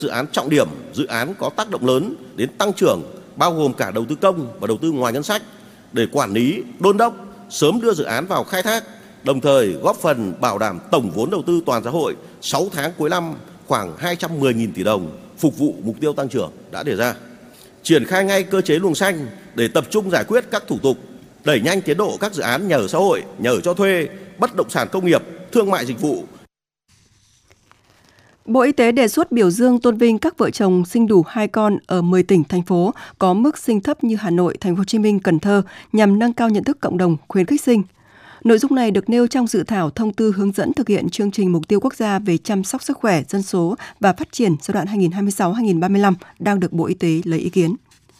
Dự án trọng điểm, dự án có tác động lớn đến tăng trưởng, bao gồm cả đầu tư công và đầu tư ngoài ngân sách, để quản lý, đôn đốc, sớm đưa dự án vào khai thác, đồng thời góp phần bảo đảm tổng vốn đầu tư toàn xã hội 6 tháng cuối năm khoảng 210.000 tỷ đồng, phục vụ mục tiêu tăng trưởng đã đề ra. Triển khai ngay cơ chế luồng xanh để tập trung giải quyết các thủ tục, đẩy nhanh tiến độ các dự án nhà ở xã hội, nhà ở cho thuê, bất động sản công nghiệp, thương mại dịch vụ. Bộ Y tế đề xuất biểu dương tôn vinh các vợ chồng sinh đủ 2 con ở 10 tỉnh, thành phố có mức sinh thấp như Hà Nội, Thành phố Hồ Chí Minh, Cần Thơ nhằm nâng cao nhận thức cộng đồng, khuyến khích sinh. Nội dung này được nêu trong dự thảo thông tư hướng dẫn thực hiện chương trình mục tiêu quốc gia về chăm sóc sức khỏe, dân số và phát triển giai đoạn 2026-2035 đang được Bộ Y tế lấy ý kiến.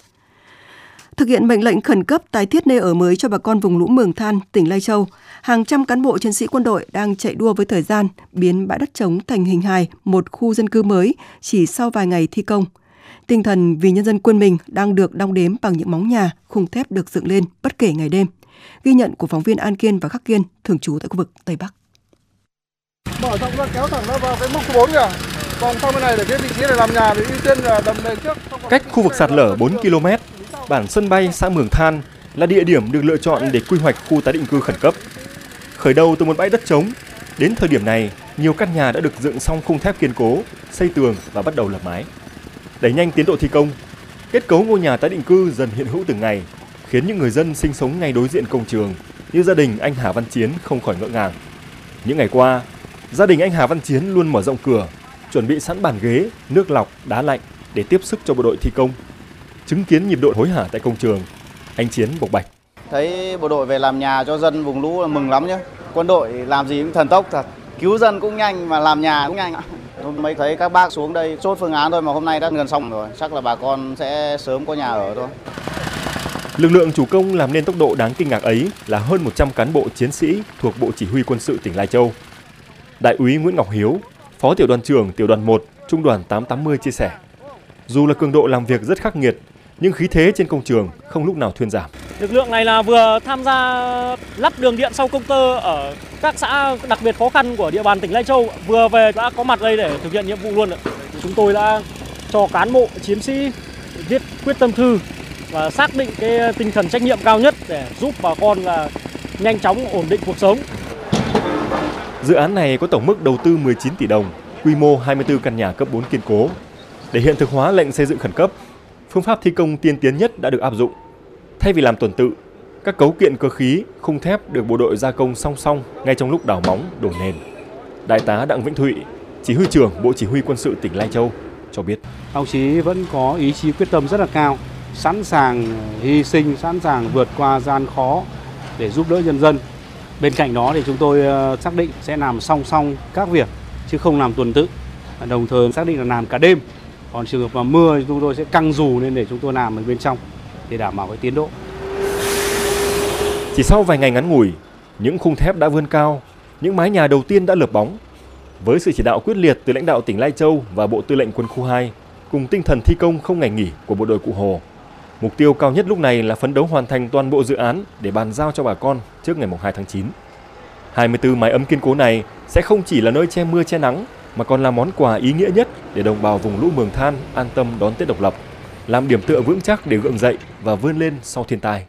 Thực hiện mệnh lệnh khẩn cấp tái thiết nơi ở mới cho bà con vùng lũ Mường Than, tỉnh Lai Châu, hàng trăm cán bộ chiến sĩ quân đội đang chạy đua với thời gian, biến bãi đất trống thành hình hài một khu dân cư mới chỉ sau vài ngày thi công. Tinh thần vì nhân dân quên mình đang được đong đếm bằng những móng nhà, khung thép được dựng lên bất kể ngày đêm. Ghi nhận của phóng viên An Kiên và Khắc Kiên, thường trú tại khu vực Tây Bắc. Mở rộng ra kéo thẳng ra vào cái mốc số 4 kìa. Vòng sau bên này để cái vị trí để làm nhà thì ưu tiên là đầm nền trước. Cách khu vực sạt lở 4 km, bản Sân Bay, xã Mường Than là địa điểm được lựa chọn để quy hoạch khu tái định cư khẩn cấp. Khởi đầu từ một bãi đất trống, đến thời điểm này, nhiều căn nhà đã được dựng xong khung thép kiên cố, xây tường và bắt đầu lập mái. Đẩy nhanh tiến độ thi công, kết cấu ngôi nhà tái định cư dần hiện hữu từng ngày, khiến những người dân sinh sống ngay đối diện công trường như gia đình anh Hà Văn Chiến không khỏi ngỡ ngàng. Những ngày qua, gia đình anh Hà Văn Chiến luôn mở rộng cửa, chuẩn bị sẵn bàn ghế, nước lọc, đá lạnh để tiếp sức cho bộ đội thi công. Chứng kiến nhịp độ hối hả tại công trường, anh Chiến bộc bạch. Thấy bộ đội về làm nhà cho dân vùng lũ là mừng lắm nhé. Quân đội làm gì cũng thần tốc thật, cứu dân cũng nhanh mà làm nhà cũng nhanh. Tôi mới thấy các bác xuống đây chốt phương án thôi mà hôm nay đã gần xong rồi, chắc là bà con sẽ sớm có nhà ở thôi. Lực lượng chủ công làm nên tốc độ đáng kinh ngạc ấy là hơn 100 cán bộ chiến sĩ thuộc Bộ Chỉ huy Quân sự tỉnh Lai Châu. Đại úy Nguyễn Ngọc Hiếu, Phó Tiểu đoàn trưởng Tiểu đoàn 1, Trung đoàn 880 chia sẻ, dù là cường độ làm việc rất khắc nghiệt, nhưng khí thế trên công trường không lúc nào thuyên giảm. Lực lượng này là vừa tham gia lắp đường điện sau công tơ ở các xã đặc biệt khó khăn của địa bàn tỉnh Lai Châu, vừa về đã có mặt đây để thực hiện nhiệm vụ luôn. Chúng tôi đã cho cán bộ chiến sĩ viết quyết tâm thư và xác định cái tinh thần trách nhiệm cao nhất để giúp bà con là nhanh chóng ổn định cuộc sống. Dự án này có tổng mức đầu tư 19 tỷ đồng, quy mô 24 căn nhà cấp 4 kiên cố. Để hiện thực hóa lệnh xây dựng khẩn cấp, phương pháp thi công tiên tiến nhất đã được áp dụng. Thay vì làm tuần tự, các cấu kiện cơ khí, khung thép được bộ đội gia công song song ngay trong lúc đào móng, đổ nền. Đại tá Đặng Vĩnh Thụy, Chỉ huy trưởng Bộ Chỉ huy Quân sự tỉnh Lai Châu cho biết. Đồng chí vẫn có ý chí quyết tâm rất là cao, sẵn sàng hy sinh, sẵn sàng vượt qua gian khó để giúp đỡ nhân dân. Bên cạnh đó thì chúng tôi xác định sẽ làm song song các việc chứ không làm tuần tự. Đồng thời xác định là làm cả đêm. Còn trường hợp mà mưa thì chúng tôi sẽ căng dù lên để chúng tôi làm ở bên trong để đảm bảo cái tiến độ. Chỉ sau vài ngày ngắn ngủi, những khung thép đã vươn cao, những mái nhà đầu tiên đã lợp bóng. Với sự chỉ đạo quyết liệt từ lãnh đạo tỉnh Lai Châu và Bộ Tư lệnh Quân khu 2, cùng tinh thần thi công không ngày nghỉ của bộ đội Cụ Hồ, mục tiêu cao nhất lúc này là phấn đấu hoàn thành toàn bộ dự án để bàn giao cho bà con trước ngày 2 tháng 9. 24 mái ấm kiên cố này sẽ không chỉ là nơi che mưa che nắng, mà còn là món quà ý nghĩa nhất để đồng bào vùng lũ Mường Than an tâm đón Tết độc lập, làm điểm tựa vững chắc để gượng dậy và vươn lên sau thiên tai.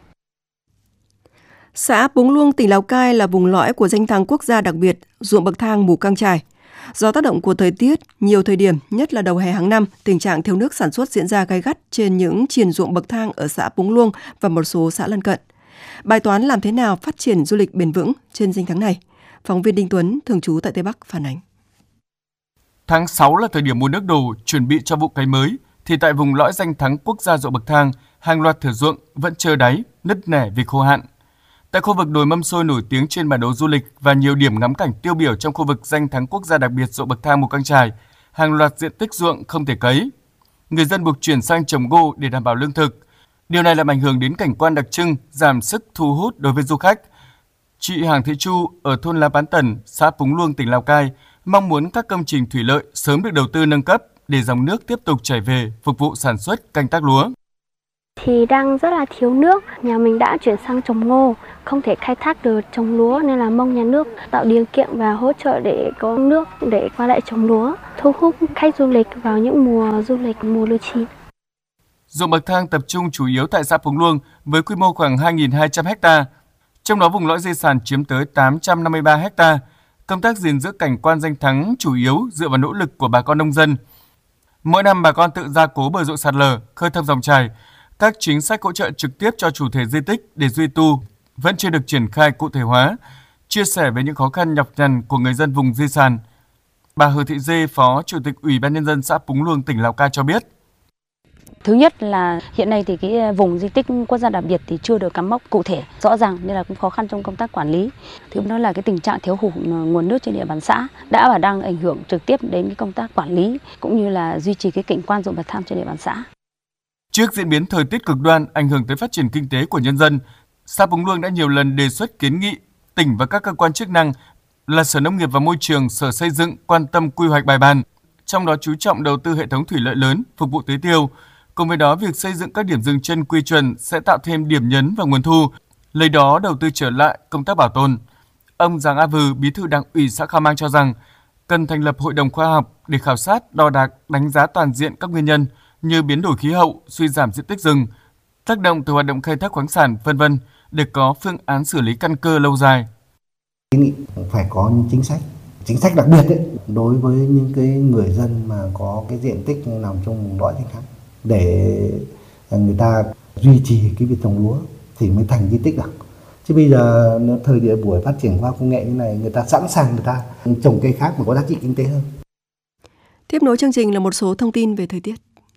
Xã Púng Luông, tỉnh Lào Cai là vùng lõi của danh thắng quốc gia đặc biệt ruộng bậc thang Mù Cang Chải. Do tác động của thời tiết, nhiều thời điểm, nhất là đầu hè hàng năm, tình trạng thiếu nước sản xuất diễn ra gay gắt trên những triền ruộng bậc thang ở xã Púng Luông và một số xã lân cận. Bài toán làm thế nào phát triển du lịch bền vững trên danh thắng này? Phóng viên Đinh Tuấn, thường trú tại Tây Bắc phản ánh. Tháng 6 là thời điểm mua nước đổ, chuẩn bị cho vụ cấy mới, thì tại vùng lõi danh thắng quốc gia ruộng bậc thang, hàng loạt thửa ruộng vẫn trơ đáy, nứt nẻ vì khô hạn. Tại khu vực đồi Mâm Xôi nổi tiếng trên bản đồ du lịch và nhiều điểm ngắm cảnh tiêu biểu trong khu vực danh thắng quốc gia đặc biệt ruộng bậc thang Mù Cang Chải, hàng loạt diện tích ruộng không thể cấy. Người dân buộc chuyển sang trồng ngô để đảm bảo lương thực. Điều này làm ảnh hưởng đến cảnh quan đặc trưng, giảm sức thu hút đối với du khách. Chị Hàng Thị Chu ở thôn La Bán Tần, xã Púng Luông, tỉnh Lào Cai mong muốn các công trình thủy lợi sớm được đầu tư nâng cấp để dòng nước tiếp tục chảy về phục vụ sản xuất canh tác lúa. Thì đang rất là thiếu nước, nhà mình đã chuyển sang trồng ngô, không thể khai thác được trồng lúa nên là mong nhà nước tạo điều kiện và hỗ trợ để có nước để qua lại trồng lúa, thu hút khách du lịch vào những mùa du lịch, mùa lúa chín. Ruộng bậc thang tập trung chủ yếu tại xã Phùng Luông với quy mô khoảng 2.200 ha, trong đó vùng lõi di sản chiếm tới 853 ha. Công tác gìn giữ cảnh quan danh thắng chủ yếu dựa vào nỗ lực của bà con nông dân. Mỗi năm bà con tự gia cố bờ ruộng sạt lở, khơi thông dòng chảy. Các chính sách hỗ trợ trực tiếp cho chủ thể di tích để duy tu vẫn chưa được triển khai cụ thể hóa. Chia sẻ về những khó khăn nhọc nhằn của người dân vùng di sản, bà Hờ Thị Dê, Phó Chủ tịch Ủy ban Nhân dân xã Púng Luông, tỉnh Lào Cai cho biết. Thứ nhất là hiện nay thì cái vùng di tích quốc gia đặc biệt thì chưa được cắm mốc cụ thể rõ ràng nên là cũng khó khăn trong công tác quản lý. Thứ đó là cái tình trạng thiếu hụt nguồn nước trên địa bàn xã đã và đang ảnh hưởng trực tiếp đến cái công tác quản lý cũng như là duy trì cái cảnh quan ruộng bậc thang trên địa bàn xã. Trước diễn biến thời tiết cực đoan ảnh hưởng tới phát triển kinh tế của nhân dân, xã Púng Luông đã nhiều lần đề xuất kiến nghị tỉnh và các cơ quan chức năng là Sở Nông nghiệp và Môi trường, Sở Xây dựng quan tâm quy hoạch bài bản, trong đó chú trọng đầu tư hệ thống thủy lợi lớn phục vụ tưới tiêu. Cùng với đó, việc xây dựng các điểm dừng chân quy chuẩn sẽ tạo thêm điểm nhấn và nguồn thu, lấy đó đầu tư trở lại công tác bảo tồn. Ông Giàng A Vừ, Bí thư Đảng ủy xã Khao Mang cho rằng cần thành lập hội đồng khoa học để khảo sát, đo đạc, đánh giá toàn diện các nguyên nhân như biến đổi khí hậu, suy giảm diện tích rừng, tác động từ hoạt động khai thác khoáng sản, v.v. để có phương án xử lý căn cơ lâu dài. Phải có những chính sách đặc biệt đấy đối với những cái người dân mà có cái diện tích nằm trong vùng lõi danh thắng để người ta duy trì cái việc trồng lúa thì mới thành di tích được. Chứ bây giờ thời điểm buổi phát triển khoa học công nghệ như này, người ta sẵn sàng người ta trồng cây khác mà có giá trị kinh tế hơn. Tiếp nối chương trình là một số thông tin về thời tiết.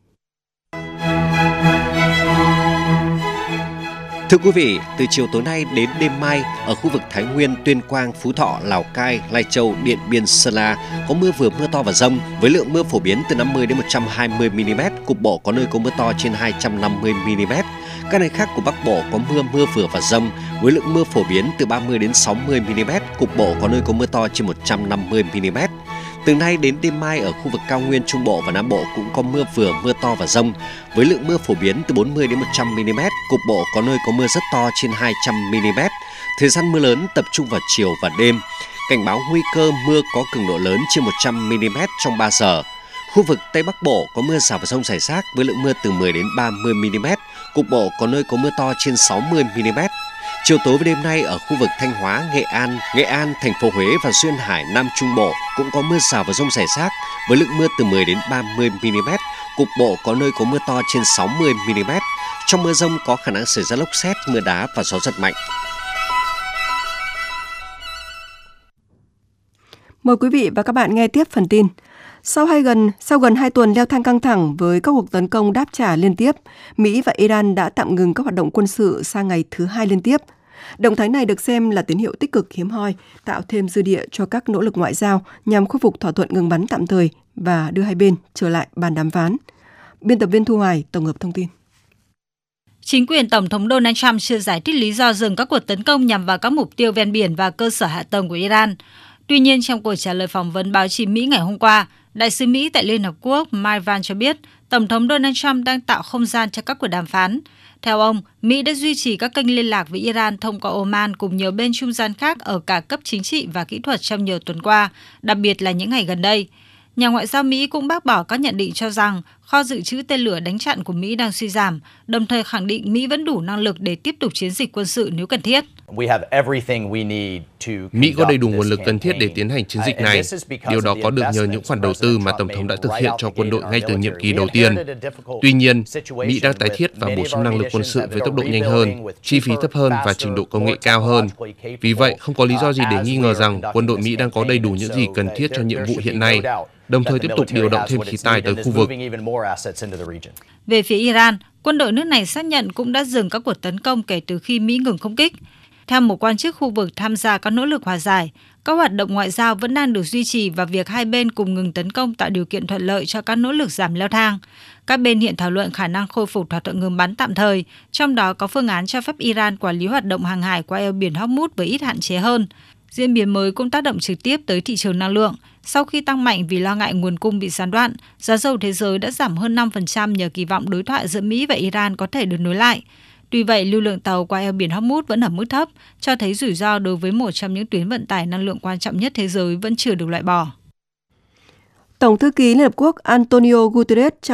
Thưa quý vị, từ chiều tối nay đến đêm mai, ở khu vực Thái Nguyên, Tuyên Quang, Phú Thọ, Lào Cai, Lai Châu, Điện Biên, Sơn La có mưa vừa mưa to và dông với lượng mưa phổ biến từ 50 đến 120 mm, cục bộ có nơi có mưa to trên 250 mm. Các nơi khác của Bắc Bộ có mưa vừa và dông với lượng mưa phổ biến từ 30 đến 60 mm, cục bộ có nơi có mưa to trên 150 mm. Từ nay đến đêm mai ở khu vực cao nguyên Trung Bộ và Nam Bộ cũng có mưa vừa mưa to và dông với lượng mưa phổ biến từ 40 đến 100 mm, cục bộ có nơi có mưa rất to trên 200 mm. Thời gian mưa lớn tập trung vào chiều và đêm. Cảnh báo nguy cơ mưa có cường độ lớn trên 100 mm trong 3 giờ. Khu vực Tây Bắc Bộ có mưa rào và dông rải rác với lượng mưa từ 10 đến 30 mm, cục bộ có nơi có mưa to trên 60 mm. Chiều tối và đêm nay ở khu vực Thanh Hóa, Nghệ An, thành phố Huế và Duyên Hải, Nam Trung Bộ cũng có mưa rào và dông rải rác với lượng mưa từ 10 đến 30 mm, cục bộ có nơi có mưa to trên 60 mm. Trong mưa dông có khả năng xảy ra lốc sét, mưa đá và gió giật mạnh. Mời quý vị và các bạn nghe tiếp phần tin. Sau gần 2 tuần leo thang căng thẳng với các cuộc tấn công đáp trả liên tiếp, Mỹ và Iran đã tạm ngừng các hoạt động quân sự sang ngày thứ 2 liên tiếp. Động thái này được xem là tín hiệu tích cực hiếm hoi, tạo thêm dư địa cho các nỗ lực ngoại giao nhằm khôi phục thỏa thuận ngừng bắn tạm thời và đưa hai bên trở lại bàn đàm phán. Biên tập viên Thu Hoài tổng hợp thông tin. Chính quyền Tổng thống Donald Trump chưa giải thích lý do dừng các cuộc tấn công nhằm vào các mục tiêu ven biển và cơ sở hạ tầng của Iran. Tuy nhiên, trong cuộc trả lời phỏng vấn báo chí Mỹ ngày hôm qua, Đại sứ Mỹ tại Liên Hợp Quốc Mike Vann cho biết Tổng thống Donald Trump đang tạo không gian cho các cuộc đàm phán. Theo ông, Mỹ đã duy trì các kênh liên lạc với Iran thông qua Oman cùng nhiều bên trung gian khác ở cả cấp chính trị và kỹ thuật trong nhiều tuần qua, đặc biệt là những ngày gần đây. Nhà ngoại giao Mỹ cũng bác bỏ các nhận định cho rằng kho dự trữ tên lửa đánh chặn của Mỹ đang suy giảm, đồng thời khẳng định Mỹ vẫn đủ năng lực để tiếp tục chiến dịch quân sự nếu cần thiết. Mỹ có đầy đủ nguồn lực cần thiết để tiến hành chiến dịch này. Điều đó có được nhờ những khoản đầu tư mà Tổng thống đã thực hiện cho quân đội ngay từ nhiệm kỳ đầu tiên. Tuy nhiên, Mỹ đang tái thiết và bổ sung năng lực quân sự với tốc độ nhanh hơn, chi phí thấp hơn và trình độ công nghệ cao hơn. Vì vậy, không có lý do gì để nghi ngờ rằng quân đội Mỹ đang có đầy đủ những gì cần thiết cho nhiệm vụ hiện nay, đồng thời tiếp tục điều động thêm khí tài tới khu vực. Về phía Iran, quân đội nước này xác nhận cũng đã dừng các cuộc tấn công kể từ khi Mỹ ngừng không kích. Theo một quan chức khu vực tham gia các nỗ lực hòa giải, các hoạt động ngoại giao vẫn đang được duy trì và việc hai bên cùng ngừng tấn công tạo điều kiện thuận lợi cho các nỗ lực giảm leo thang. Các bên hiện thảo luận khả năng khôi phục thỏa thuận ngừng bắn tạm thời, trong đó có phương án cho phép Iran quản lý hoạt động hàng hải qua eo biển Hormuz với ít hạn chế hơn. Diễn biến mới cũng tác động trực tiếp tới thị trường năng lượng. Sau khi tăng mạnh vì lo ngại nguồn cung bị gián đoạn, giá dầu thế giới đã giảm hơn 5% nhờ kỳ vọng đối thoại giữa Mỹ và Iran có thể được nối lại. Tuy vậy, lưu lượng tàu qua eo biển Hormuz vẫn ở mức thấp, cho thấy rủi ro đối với một trong những tuyến vận tải năng lượng quan trọng nhất thế giới vẫn chưa được loại bỏ. Tổng thư ký Liên Hợp Quốc Antonio Guterres